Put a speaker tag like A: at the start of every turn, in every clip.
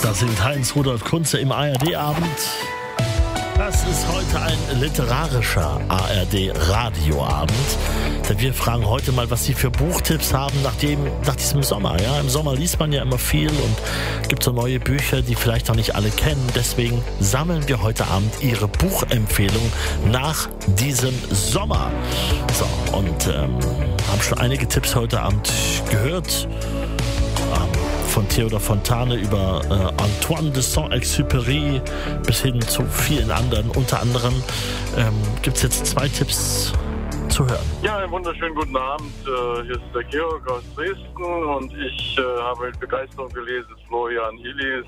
A: Da singt Heinz Rudolf Kunze im ARD-Abend. Das ist heute ein literarischer ARD-Radioabend. Denn wir fragen heute mal, was Sie für Buchtipps haben nach diesem Sommer. Ja? Im Sommer liest man ja immer viel und gibt so neue Bücher, die vielleicht noch nicht alle kennen. Deswegen sammeln wir heute Abend Ihre Buchempfehlung nach diesem Sommer. So, und haben schon einige Tipps heute Abend gehört. Von Theodor Fontane über Antoine de Saint-Exupéry bis hin zu vielen anderen. Unter anderem gibt es jetzt 2 Tipps zu hören.
B: Ja, einen wunderschönen guten Abend. Hier ist der Georg aus Dresden und ich habe mit Begeisterung gelesen Florian Illies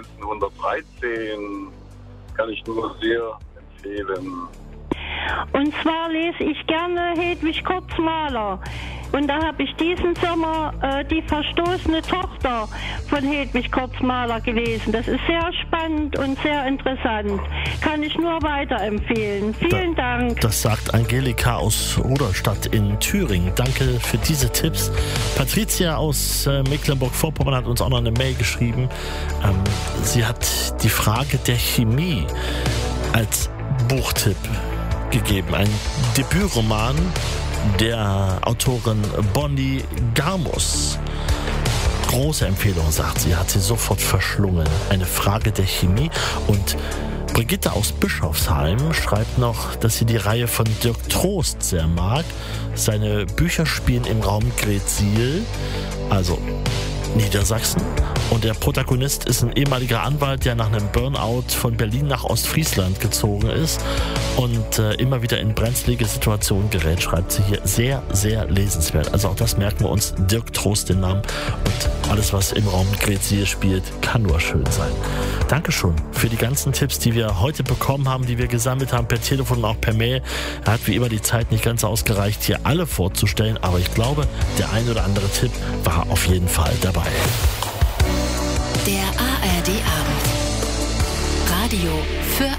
B: 1913. Kann ich nur sehr empfehlen.
C: Und zwar lese ich gerne Hedwig Kurzmaler. Und da habe ich diesen Sommer die verstoßene Tochter von Hedwig Kurzmaler gelesen. Das ist sehr spannend und sehr interessant. Kann ich nur weiterempfehlen. Vielen Dank.
A: Das sagt Angelika aus Rudolstadt in Thüringen. Danke für diese Tipps. Patricia aus Mecklenburg-Vorpommern hat uns auch noch eine Mail geschrieben. Sie hat die Frage der Chemie als Buchtipp gegeben. Ein Debütroman der Autorin Bonnie Garmus. Große Empfehlung, sagt sie, hat sie sofort verschlungen. Eine Frage der Chemie. Und Brigitte aus Bischofsheim schreibt noch, dass sie die Reihe von Dirk Trost sehr mag. Seine Bücher spielen im Raum Greetsiel, also Niedersachsen. Und der Protagonist ist ein ehemaliger Anwalt, der nach einem Burnout von Berlin nach Ostfriesland gezogen ist und immer wieder in brenzlige Situationen gerät, schreibt sie hier. Sehr, sehr lesenswert. Also auch das merken wir uns. Dirk Trost, den Namen. Und alles, was im Raum Greetsiel spielt, kann nur schön sein. Dankeschön für die ganzen Tipps, die wir heute bekommen haben, die wir gesammelt haben per Telefon und auch per Mail. Er hat wie immer die Zeit nicht ganz ausgereicht, hier alle vorzustellen, aber ich glaube, der ein oder andere Tipp war auf jeden Fall dabei.
D: Der ARD-Abend. Radio für